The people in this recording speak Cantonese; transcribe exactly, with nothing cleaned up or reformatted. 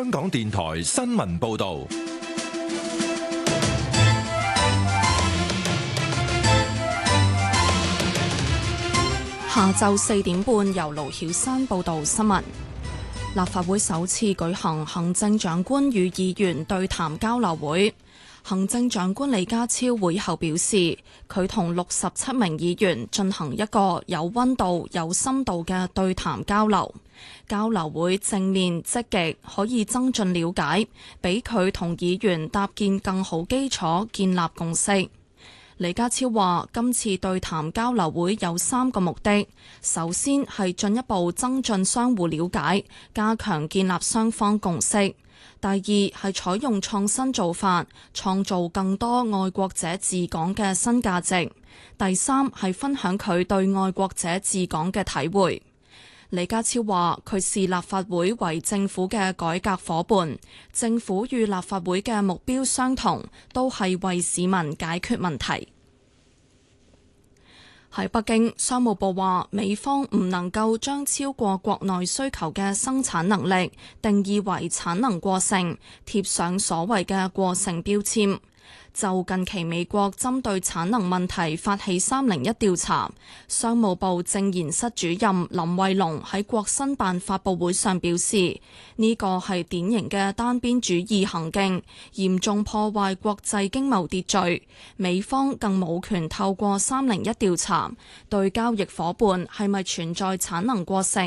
香港電台新聞報道。 下晝四點半，由盧曉珊報道新聞。立法會首次舉行行政長官與議員對談交流會。行政長官李家超會後表示，佢同六十七名議員進行一個有溫度、有深度嘅對談交流。交流會正面積極，可以增進了解，俾佢同議員搭建更好基礎，建立共識。李家超話：今次對談交流會有三個目的，首先係進一步增進相互了解，加強建立雙方共識。第二係採用創新做法，創造更多愛國者治港嘅新價值。第三係分享佢對愛國者治港嘅體會。李家超話：佢視立法會為政府嘅改革夥伴，政府與立法會嘅目標相同，都係為市民解決問題。喺北京，商務部話美方唔能夠將超過國內需求嘅生產能力定義為產能過剩，貼上所謂嘅過剩標籤。就近期美國針對產能問題發起三零一調查，商務部政研室主任林慧龍喺國新辦發佈會上表示，呢個係典型嘅單邊主義行徑，嚴重破壞國際經貿秩序。美方更冇權透過三零一調查對交易夥伴係咪存在產能過剩